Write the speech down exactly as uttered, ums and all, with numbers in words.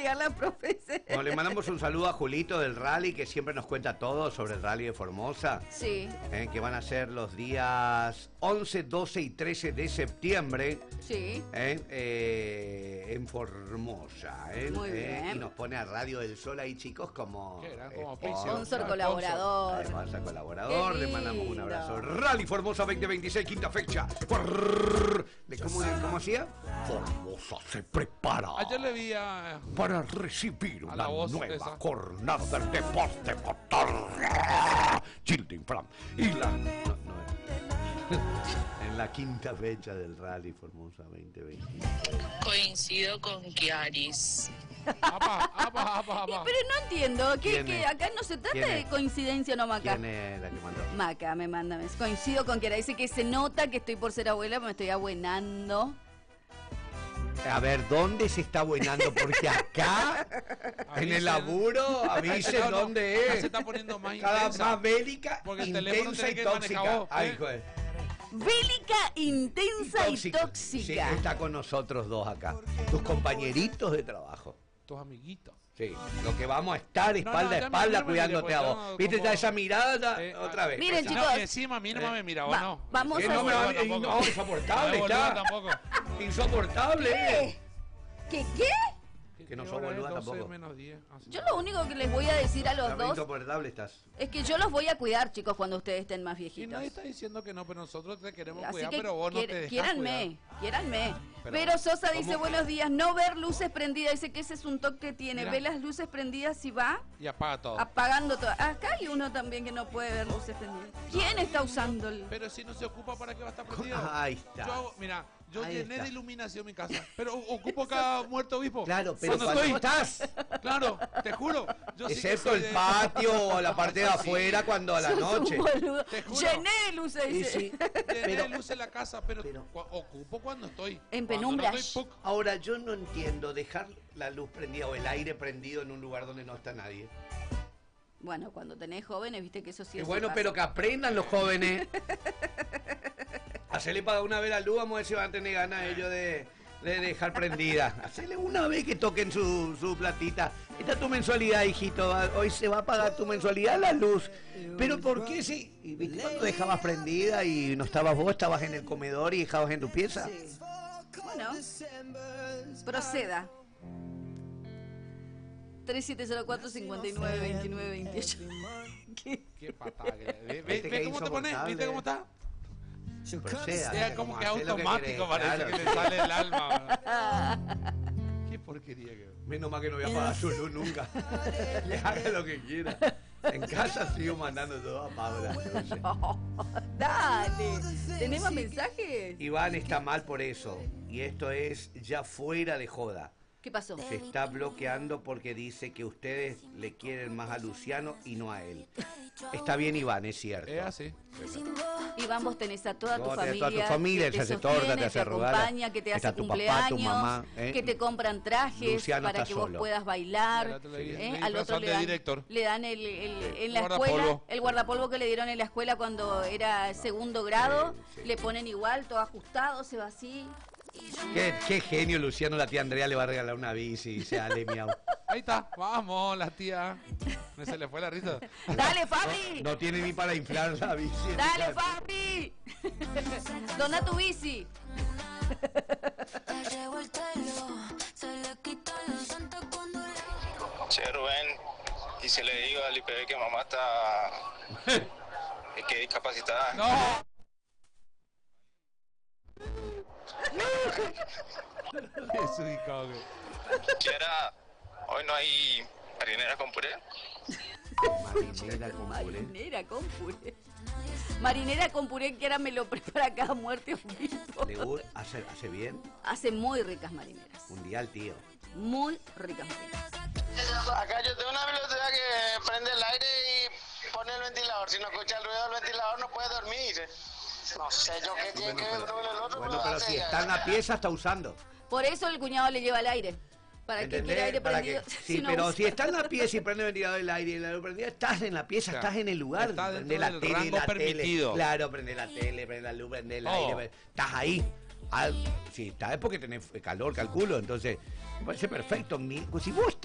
explicar la profesora. Bueno, le mandamos un saludo a Julito del rally, que siempre nos cuenta todo sobre el rally de Formosa. Sí. Eh, que van a ser los días once, doce y trece de septiembre. Sí. Eh, eh, en Formosa. Eh, Muy eh, bien. y nos pone a Radio del Sol ahí, chicos, como... ¿Qué era? Como sponsor. Sponsor colaborador. Además, a colaborador, Qué le mandamos un lindo. abrazo. Rally Formosa veinte veintiséis, quinta fecha. ¿De cómo, ¿Cómo hacía? Formosa se prepara Ayer le vi a... para recibir A una la voz nueva esa. jornada del deporte motor. Chilting Fram. Y la... no, no era. En la quinta fecha del Rally Formosa veinte veinte. Coincido con Chiaris. Apa, apa, apa, Y, apa. pero no entiendo, que, ¿Quién que es? acá no se trata ¿Quién de es? coincidencia, no, Maca. ¿Quién es la que mandó? Maca me manda, me- coincido con que dice que se nota que estoy por ser abuela, me estoy abuenando. A ver, ¿dónde se está buenando? Porque acá, en el Avisen. laburo, avisen No, no, dónde acá es. se está poniendo más Cada intensa. más bélica, Porque el teléfono intensa tiene y que tóxica. manejar vos, Ay, ¿eh? joder. Bélica, intensa y tóxica. Sí, está con nosotros dos acá. Tus compañeritos de trabajo. Tus amiguitos. Sí, lo que vamos a estar espalda no, a ya espalda me- cuidándote mire, a pues, vos. no, ¿Viste como- ya esa mirada? Eh, Otra vez. Miren, Esa. chicos. No, y encima a mí no me mira, Va- ¿o no? vamos Que a no me va a hacer- no, insoportable, No, boluda, está. tampoco. Insoportable. ¿Qué? ¿Qué qué? Que no ¿Qué sos hora es? boluda doce tampoco. menos diez. Ah, sí. Yo lo único que les voy a decir a los También dos insoportable estás. es que yo los voy a cuidar, chicos, cuando ustedes estén más Y viejitos. nadie está diciendo que no, pero nosotros te queremos Así cuidar, que pero vos no quier- te dejas quiéranme, quiéranme. Pero, Pero, Sosa ¿cómo dice, que? buenos días, no ver luces prendidas. Dice que ese es un toque que tiene. Mira. Ve las luces prendidas y va Y apaga todo. apagando todo. Acá hay uno también que no puede ver luces prendidas. ¿Quién está usando el...? Pero si no se ocupa, ¿para qué va a estar prendido? Ahí está. Yo hago- mira, yo Ahí llené está. de iluminación mi casa, pero o- ocupo cada muerto obispo. Claro, pero Cuando cuando estoy, estás, claro, te juro. Yo sí que excepto soy el de- patio o la parte de Sí. afuera cuando a la Sos un noche. boludo. Te juro. Llené de luces, Y dice. sí, Llené pero- de luz en la casa, pero, pero- cu- ocupo cuando estoy. En Cuando penumbras. no estoy, puc. Ahora, yo no entiendo dejar la luz prendida o el aire prendido en un lugar donde no está nadie. Bueno, cuando tenés jóvenes, viste que eso sí Y es bueno, pero que aprendan los jóvenes. Hacerle pagar una vez la luz, vamos a ver si van a tener ganas ellos de, de dejar prendida. Hacerle una vez que toquen su, su platita. Esta es tu mensualidad, hijito. va- Hoy se va a pagar tu mensualidad la luz. Pero ¿por qué si? y ¿Viste cuando dejabas prendida y no estabas vos, estabas en el comedor y dejabas en tu pieza? Sí. Bueno, proceda. tres siete cero cuatro, cinco nueve, veintinueve, veintiocho. ¿Qué? Qué patada. que- ¿Ve, ve- Viste ve que cómo te pones? insoportable. ¿Viste cómo está? Proceda, Sea dice, como que hacé lo que automático, querés, parece claro. que te sale del alma. Qué porquería que. Menos mal que no voy a pagar su luz nunca. Le haga lo que quiera. En casa sigo mandando todo a Paula. entonces. Dale. ¿Tenemos mensajes? Iván está mal por eso. Y esto es ya fuera de joda. ¿Qué pasó? Se está bloqueando porque dice que ustedes le quieren más a Luciano y no a él. Está bien, Iván, es cierto. Es así. Iván, vos tenés a toda tu Vos tenés familia, a toda tu familia, que te te hace sostiene, torta, te hace regala, acompaña, que te está hace tu papá, tu cumpleaños, mamá, ¿eh? que te compran trajes Luciano para está que vos solo. puedas bailar. Ya te lo dije, ¿eh? le Al otro disfrazan le de dan, director. le dan el, el- en la Guardapolvo. escuela, el guardapolvo que le dieron en la escuela cuando era segundo grado, Sí, sí. le ponen igual, todo ajustado, se va así. Qué, qué genio, Luciano. La tía Andrea le va a regalar una bici y se ale miau. Ahí está. Vamos, la tía. Me se le fue la risa. ¡Dale, Fabi! No tiene ni para inflar la bici. ¡Dale, Fabi! Dona tu bici. Che, Rubén, y se le digo al I P B que mamá está es que discapacitada. No. Es ubicado, güey. Quiera, hoy no hay marinera con puré. Marinera con puré. Marinera con puré. Marinera con puré que ahora me lo prepara cada muerte un vivo. Le gu- hace, hace bien. Hace muy ricas marineras. Mundial, tío. Muy ricas marineras. Acá yo tengo una velocidad que prende el aire y pone el ventilador. Si no escucha el ruido del ventilador no puede dormir. No sé yo qué tiene que ver con el otro. Bueno, pero si está en la pieza, está usando. Por eso el cuñado le lleva el aire. Para que ¿Entendés? quiera aire Para prendido. que- si sí, no pero usa. si está en la pieza y prende el ventilador del aire y la luz prendida, estás en la pieza, Claro. estás en el lugar. Está Prende dentro la del tele, rango la permitido. tele. Claro, prende la tele, prende la luz, prende el Oh. aire. prende- Estás ahí. Ah, si estás es porque tenés calor, calculo. Entonces, me parece perfecto. Mi- pues si vos estás